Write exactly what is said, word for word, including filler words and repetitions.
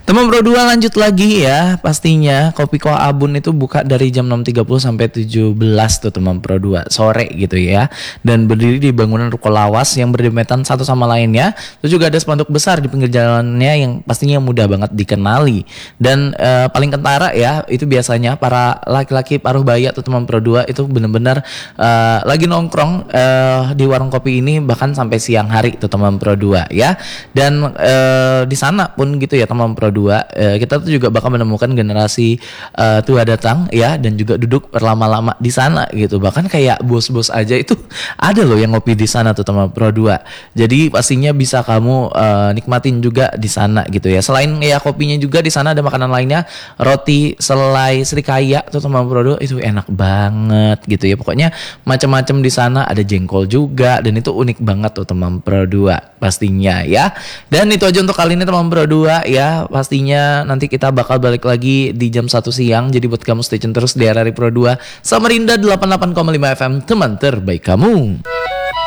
Teman Pro dua lanjut lagi ya, pastinya Kopi Ko Abun itu buka dari jam enam tiga puluh sampai tujuh belas tuh teman Pro dua sore gitu ya. Dan berdiri di bangunan ruko lawas yang berdempetan satu sama lainnya. Terus juga ada spanduk besar di pinggir jalannya yang pastinya mudah banget dikenali. Dan eh, paling kentara ya, itu biasanya para laki-laki paruh baya tuh teman Pro dua itu benar-benar eh, lagi nongkrong eh, di warung kopi ini bahkan sampai siang hari tuh teman Pro dua ya. Dan eh, di sana pun gitu ya teman Pro dua, Uh, kita tuh juga bakal menemukan generasi uh, tua datang ya, dan juga duduk berlama-lama di sana gitu. Bahkan kayak bos-bos aja itu ada loh yang ngopi di sana tuh teman Pro dua. Jadi pastinya bisa kamu uh, nikmatin juga di sana gitu ya. Selain ya kopinya juga di sana ada makanan lainnya, roti selai Srikaya tuh teman Pro dua itu enak banget gitu ya. Pokoknya macam-macam di sana, ada jengkol juga dan itu unik banget tuh teman Pro dua pastinya ya. Dan itu aja untuk kali ini teman Pro dua ya. Pastinya nanti kita bakal balik lagi di jam satu siang. Jadi buat kamu stay tune terus di R R I Pro dua Samarinda delapan puluh delapan koma lima F M, teman terbaik kamu.